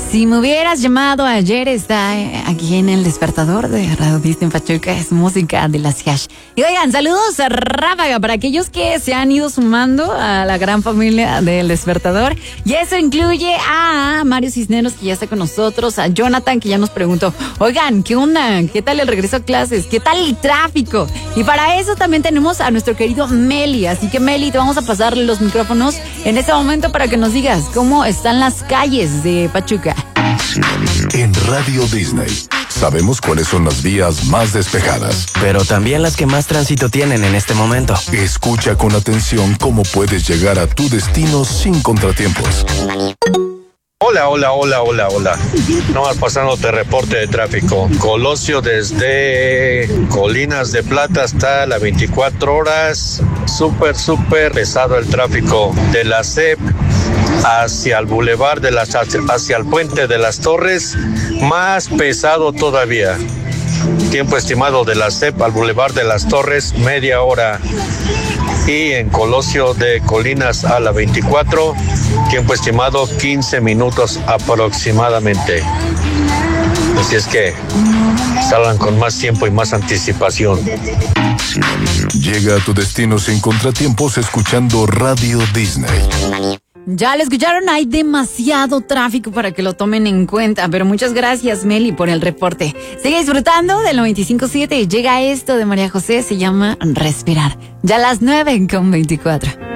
Si me hubieras llamado ayer, está aquí en el despertador de Radio Disney Pachuca, es música de las Hash. Y oigan, saludos a Ráfaga para aquellos que se han ido sumando a la gran familia del despertador. Y eso incluye a Mario Cisneros, que ya está con nosotros, a Jonathan, que ya nos preguntó, oigan, ¿qué onda? ¿Qué tal el regreso a clases? ¿Qué tal el tráfico? Y para eso también tenemos a nuestro querido Meli. Así que Meli, te vamos a pasar los micrófonos en este momento para que nos digas cómo están las calles de Pachuca. En Radio Disney sabemos cuáles son las vías más despejadas, pero también las que más tránsito tienen en este momento. Escucha con atención cómo puedes llegar a tu destino sin contratiempos. Hola. Nomás pasándote reporte de tráfico. Colosio desde Colinas de Plata hasta las 24 horas. Súper pesado el tráfico. De la CEP hacia el bulevar hacia el puente de las Torres, más pesado todavía. Tiempo estimado de la CEP al bulevar de las Torres, media hora. Y en Colosio de Colinas a la 24, tiempo estimado 15 minutos aproximadamente. Así es que salgan con más tiempo y más anticipación. Llega a tu destino sin contratiempos escuchando Radio Disney. Ya lo escucharon, hay demasiado tráfico para que lo tomen en cuenta, pero muchas gracias, Meli, por el reporte. Sigue disfrutando del 95.7. Llega esto de María José, se llama Respirar. Ya a las 9:24.